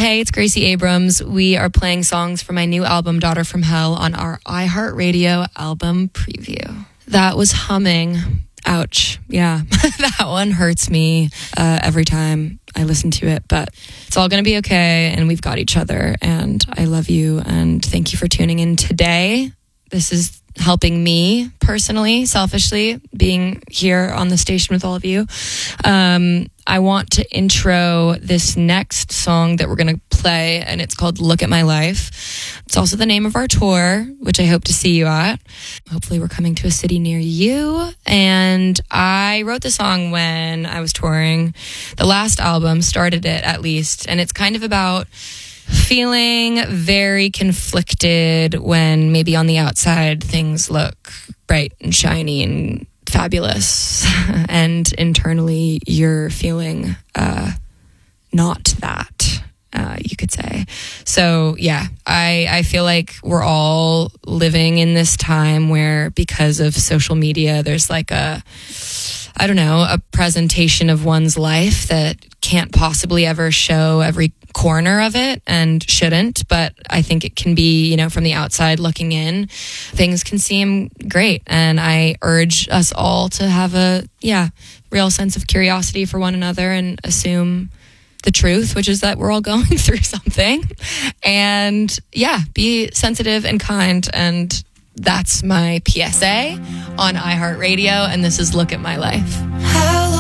Hey, it's Gracie Abrams. We are playing songs from my new album, Daughter from Hell, on our iHeartRadio album preview. That was humming. Ouch. Yeah, that one hurts me every time I listen to it, but it's all going to be okay, and we've got each other, and I love you, and thank you for tuning in today. This is helping me personally, selfishly, being here on the station with all of you. I want to intro this next song that we're going to play, and it's called Look at My Life. It's also the name of our tour, which I hope to see you at. Hopefully we're coming to a city near you. And I wrote the song when I was touring. The last album started it, at least, and it's kind of about feeling very conflicted when maybe on the outside things look bright and shiny and fabulous, and internally you're feeling not that, you could say. So yeah, I feel like we're all living in this time where, because of social media, there's like a presentation of one's life that can't possibly ever show every corner of it, and shouldn't, but I think it can be, from the outside looking in, things can seem great. And I urge us all to have a real sense of curiosity for one another and assume the truth, which is that we're all going through something, and be sensitive and kind. And that's my PSA on iHeartRadio, and this is Look at My Life.